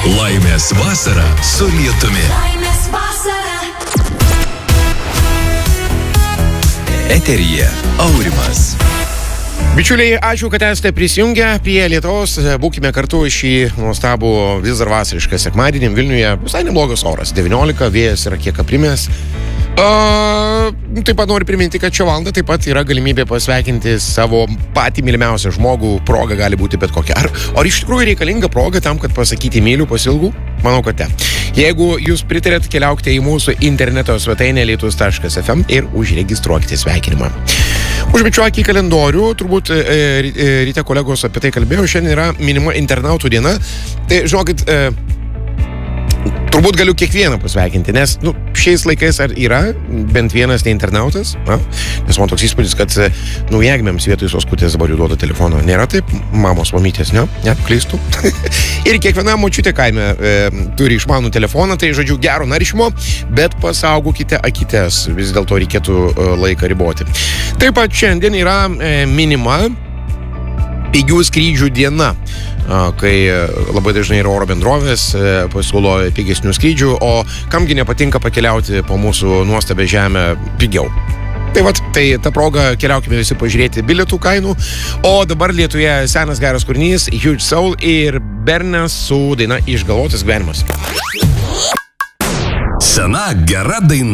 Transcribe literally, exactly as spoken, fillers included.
Laimės vasara su lietumi. Laimės vasara. Eteryje Aurimas. Bičiuliai, ačiū, kad esate prisijungę prie Lietuvos. Būkime kartu šį nuostabų vis dar vasarišką sekmadienį. Vilniuje visai neblogas oras. devyniolika, vėjas yra kiek aprimęs. Uh, taip pat noriu priminti, kad šią valandą taip pat yra galimybė pasveikinti savo patį mylimiausią žmogų. Proga gali būti bet kokia. Ar, ar iš tikrųjų reikalinga proga tam, kad pasakyti myliu pasilgų? Manau, kad ne. Jeigu jūs pritarėt, keliaukite į mūsų interneto svetainę lietus taškas ef em ir užregistruokite sveikinimą. Užmečiu akį į kalendorių, turbūt e, e, ryte kolegos apie tai kalbėjo, šiandien yra minima internautų diena. Tai žinokit, e, turbūt galiu kiekvieną pasveikinti, nes nu, šiais laikais ar yra bent vienas ne internautas, na? Nes man toks įspūdis, kad naujagimiams vietoj soskutės dabar jų duoda telefoną. Nėra taip? Mamos, mamytės, ne? Ne, klystų. Ir kiekviena močiutė kaime e, turi išmanų telefoną, tai žodžiu gero naršymo, bet pasaugokite akytes, vis dėlto reikėtų e, laiką riboti. Taip pat šiandien yra e, minima pigių skrydžių diena, kai labai dažnai yra oro bendrovės pasiūlo pigesnių skrydžių, o kamgi nepatinka pakeliauti po mūsų nuostabę žemę pigiau. Tai vat, tai ta proga keliaukime visi pažiūrėti bilietų kainų, o dabar Lietuvoje senas geras kūrinys Huge Soul ir Bernas su daina Išgalvotas gyvenimas. Sena gera daina.